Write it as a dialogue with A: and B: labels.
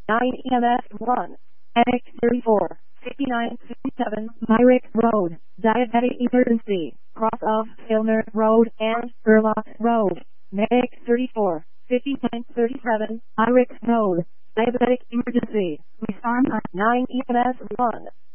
A: 9 EMS 1. Medic 34, 5957 Myrick Road, Diabetic Emergency, cross of Filner Road and Burlock Road. Medic 34, 5937 Myrick Road, Diabetic Emergency. Respond on 9 EMS 1.